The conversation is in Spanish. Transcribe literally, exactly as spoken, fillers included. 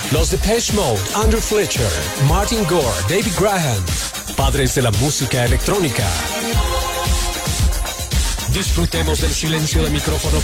Los Depeche Mode, Andrew Fletcher, Martin Gore, David Graham, padres de la música electrónica. Disfrutemos del silencio de micrófono